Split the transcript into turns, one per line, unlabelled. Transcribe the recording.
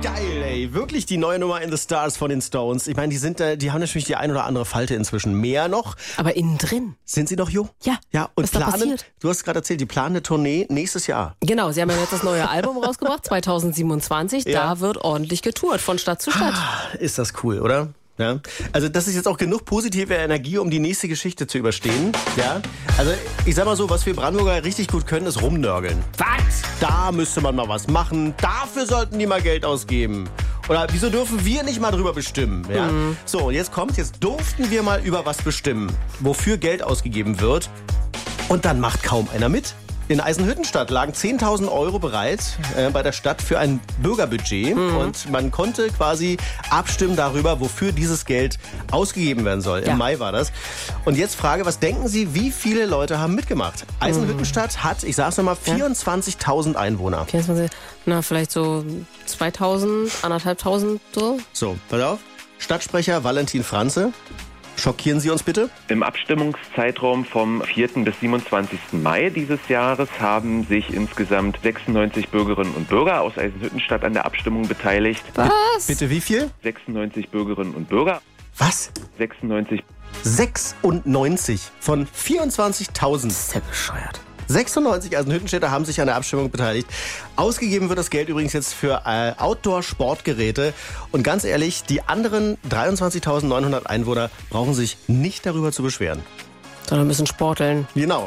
Geil, ey. Wirklich die neue Nummer in the Stars von den Stones. Ich meine, die haben natürlich die ein oder andere Falte inzwischen. Mehr noch.
Aber innen drin.
Sind sie noch jung?
Ja.
Ja, und
was da passiert?
du hast gerade erzählt, die planen eine Tournee nächstes Jahr.
Genau, sie haben ja jetzt das neue Album rausgebracht, 2027.
Ja.
Da wird ordentlich getourt, von Stadt zu Stadt.
Ist das cool, oder? Ja. Also das ist jetzt auch genug positive Energie, um die nächste Geschichte zu überstehen. Ja. Also ich sag mal so, was wir Brandenburger richtig gut können, ist rumnörgeln. Was? Da müsste man mal was machen. Dafür sollten die mal Geld ausgeben. Oder wieso dürfen wir nicht mal drüber bestimmen? Ja? So, jetzt durften wir mal über was bestimmen, wofür Geld ausgegeben wird. Und dann macht kaum einer mit. In Eisenhüttenstadt lagen 10.000 Euro bereit bei der Stadt für ein Bürgerbudget. Und man konnte quasi abstimmen darüber, wofür dieses Geld ausgegeben werden soll.
Ja.
Im Mai war das. Und jetzt Frage, was denken Sie, wie viele Leute haben mitgemacht? Eisenhüttenstadt hat, ich sag's nochmal, 24.000 Einwohner.
24, vielleicht so 2.000, 1.500 so.
So, pass auf. Stadtsprecher Valentin Franze. Schockieren Sie uns bitte.
Im Abstimmungszeitraum vom 4. bis 27. Mai dieses Jahres haben sich insgesamt 96 Bürgerinnen und Bürger aus Eisenhüttenstadt an der Abstimmung beteiligt.
Was?
Bitte wie viel?
96 Bürgerinnen und Bürger.
Was?
96.
96 von 24.000.
Ist ja bescheuert.
96 Eisenhüttenstädter haben sich an der Abstimmung beteiligt. Ausgegeben wird das Geld übrigens jetzt für Outdoor-Sportgeräte. Und ganz ehrlich, die anderen 23.900 Einwohner brauchen sich nicht darüber zu beschweren.
Sondern ein bisschen sporteln.
Genau.